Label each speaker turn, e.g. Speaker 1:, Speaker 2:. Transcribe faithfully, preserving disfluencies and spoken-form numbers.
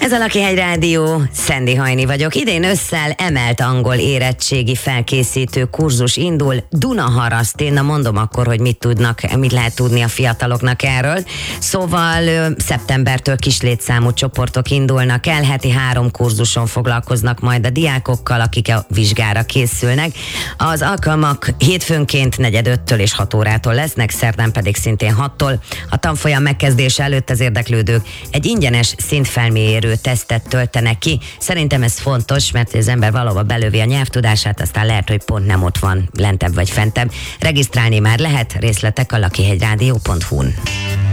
Speaker 1: Ez a Lakihegy Rádió, Szendi Hajni vagyok. Idén ősszel emelt angol érettségi felkészítő kurzus indul Dunaharasztén. Na mondom akkor, hogy mit tudnak, mit lehet tudni a fiataloknak erről. Szóval ö, szeptembertől kis létszámú csoportok indulnak el, heti három kurzuson foglalkoznak majd a diákokkal, akik a vizsgára készülnek. Az alkalmak hétfőnként negyed öttől és hat órától lesznek, szerdán pedig szintén hattól. A tanfolyam megkezdése előtt az érdeklődők egy ingyenes szintfelmérő tesztet töltenek ki. Szerintem ez fontos, mert az ember valóban belövi a nyelvtudását, aztán lehet, hogy pont nem ott van, lentebb vagy fentebb. Regisztrálni már lehet, részletek a lakihegyrádió pont hu-n.